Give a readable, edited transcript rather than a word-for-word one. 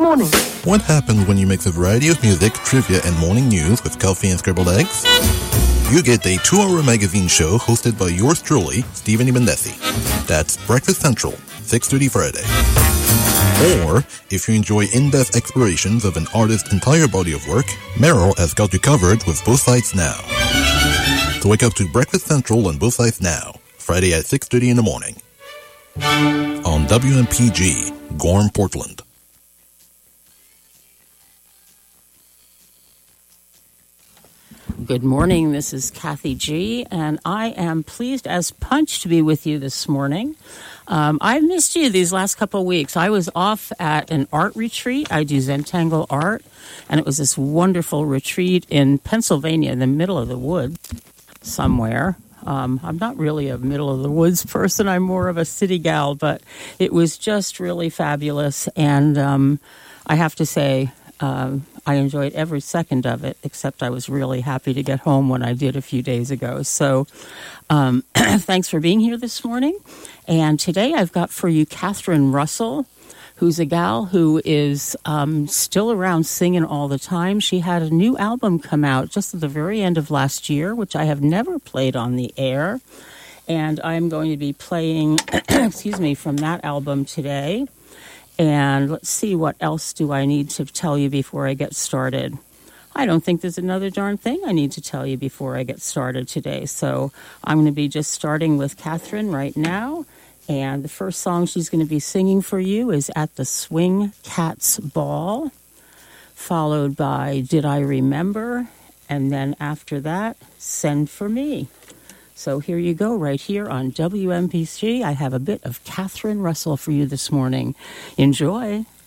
morning. What happens when you mix a variety of music, trivia, and morning news with coffee and scrambled eggs? You get a 2-hour magazine show hosted by yours truly, Stephen Mendesi. That's Breakfast Central, 6:30 Friday. Or, if you enjoy in-depth explorations of an artist's entire body of work, Meryl has got you covered with Both Sides Now. So wake up to Breakfast Central on Both Sides Now, Friday at 6:30 in the morning. On WMPG, Gorham, Portland. Good morning, this is Kathy G, and I am pleased as punch to be with you this morning. I've missed you these last couple of weeks. I was off at an art retreat. I do Zentangle art, and it was this wonderful retreat in Pennsylvania in the middle of the woods somewhere. I'm not really a middle-of-the-woods person. I'm more of a city gal, but it was just really fabulous, and I have to say I enjoyed every second of it, except I was really happy to get home when I did a few days ago. So thanks for being here this morning. And today I've got for you Catherine Russell, who's a gal who is still around singing all the time. She had a new album come out just at the very end of last year, which I have never played on the air. And I'm going to be playing, from that album today. And let's see, what else do I need to tell you before I get started? I don't think there's another darn thing I need to tell you before I get started today. So I'm going to be just starting with Catherine right now. And the first song she's going to be singing for you is At the Swing Cats Ball, followed by Did I Remember? And then after that, Send for Me. So here you go, right here on WMPC. I have a bit of Catherine Russell for you this morning. Enjoy.